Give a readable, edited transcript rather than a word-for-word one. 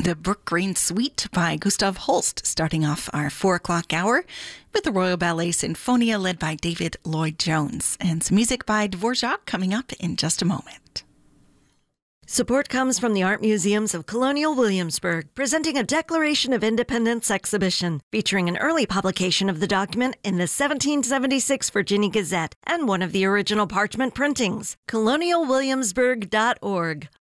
The Brook Green Suite by Gustav Holst, starting off our 4 o'clock hour with the Royal Ballet Sinfonia led by David Lloyd-Jones, and some music by Dvorak coming up in just a moment. Support comes from the Art Museums of Colonial Williamsburg, presenting a Declaration of Independence exhibition featuring an early publication of the document in the 1776 Virginia Gazette and one of the original parchment printings. colonialwilliamsburg.org.